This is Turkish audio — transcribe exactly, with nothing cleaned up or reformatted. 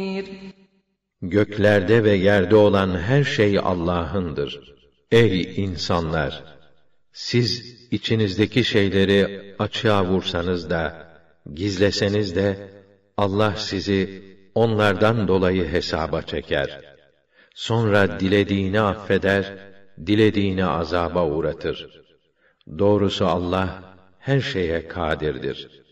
Göklerde ve yerde olan her şey Allah'ındır. Ey insanlar! Siz içinizdeki şeyleri açığa vursanız da, gizleseniz de, Allah sizi onlardan dolayı hesaba çeker. Sonra dilediğini affeder, dilediğini azaba uğratır. Doğrusu Allah her şeye kadirdir.